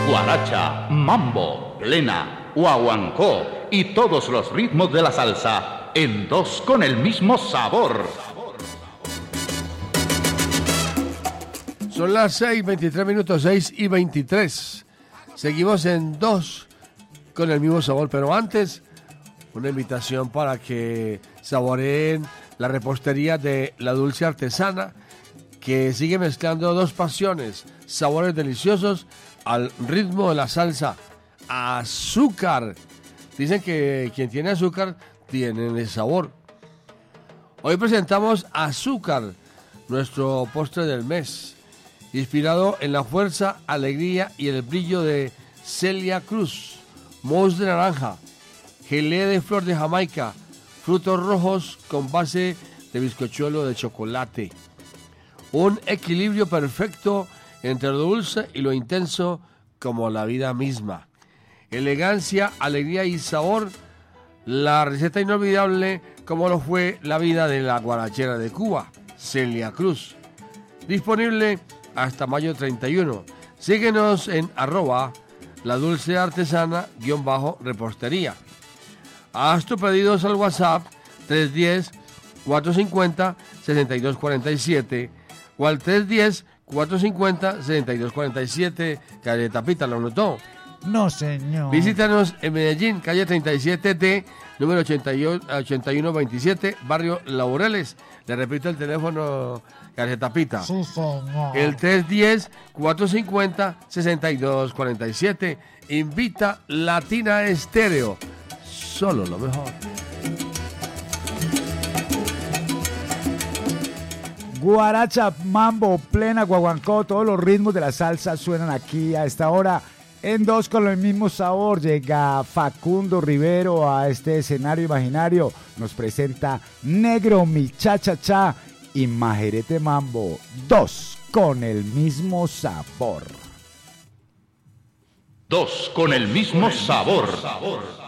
guaracha, mambo, plena, guaguancó y todos los ritmos de la salsa en dos con el mismo sabor. Son las 6:23, 6:23. Seguimos en dos con el mismo sabor, pero antes, una invitación para que saboreen la repostería de La Dulce Artesana, que sigue mezclando dos pasiones, sabores deliciosos al ritmo de la salsa. Azúcar. Dicen que quien tiene azúcar tiene el sabor. Hoy presentamos Azúcar, nuestro postre del mes, inspirado en la fuerza, alegría y el brillo de Celia Cruz. Mousse de naranja, gelé de flor de Jamaica, frutos rojos con base de bizcochuelo de chocolate. Un equilibrio perfecto entre lo dulce y lo intenso como la vida misma. Elegancia, alegría y sabor. La receta inolvidable como lo fue la vida de la guarachera de Cuba, Celia Cruz. Disponible hasta mayo 31. Síguenos en @ladulceartesana_repostería. Haz tus pedidos al WhatsApp 310-450-6247 o al 310-450-6247. Calle Tapita, ¿lo notó? No, señor. Visítanos en Medellín, calle 37D, número 8127, barrio Laureles. Le repito el teléfono, Calle Tapita. Sí, señor. El 310-450-6247. Invita Latina Estéreo. Solo lo mejor. Guaracha, mambo, plena, guaguancó, todos los ritmos de la salsa suenan aquí a esta hora. En dos con el mismo sabor llega Facundo Rivero a este escenario imaginario. Nos presenta Negro Mi Cha Cha Cha y Majerete Mambo. Dos con el mismo sabor. Dos con el mismo sabor.